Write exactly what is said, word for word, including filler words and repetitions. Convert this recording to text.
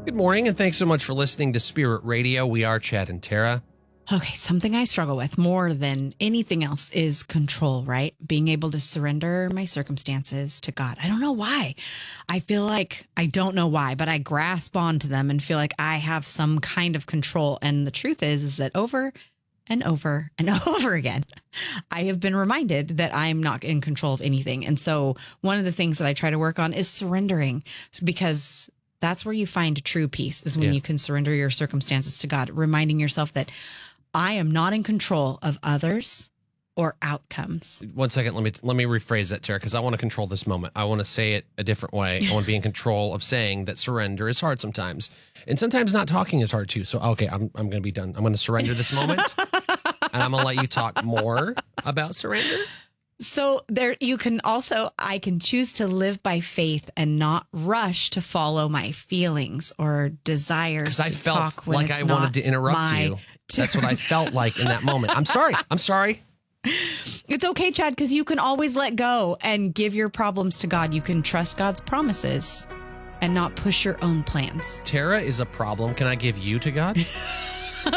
Good morning, and thanks so much for listening to Spirit Radio. We are Chad and Tara. Okay, something I struggle with more than anything else is control, right? Being able to surrender my circumstances to God. I don't know why. I feel like, I don't know why, but I grasp onto them and feel like I have some kind of control. And the truth is, is that over and over and over again, I have been reminded that I'm not in control of anything. And so one of the things that I try to work on is surrendering, because that's where you find true peace, is when Yeah. you can surrender your circumstances to God, reminding yourself that I am not in control of others or outcomes. One second, let me let me rephrase that, Tara, because I want to control this moment. I want to say it a different way. I want to be in control of saying that surrender is hard sometimes, and sometimes not talking is hard too. So, okay, I'm I'm going to be done. I'm going to surrender this moment, and I'm going to let you talk more about surrender. So there, you can also, I can choose to live by faith and not rush to follow my feelings or desires. Because I to felt talk when like it's I not wanted to interrupt my you. That's what I felt like in that moment. I'm sorry. I'm sorry. It's okay, Chad, because you can always let go and give your problems to God. You can trust God's promises and not push your own plans. Tara is a problem. Can I give you to God?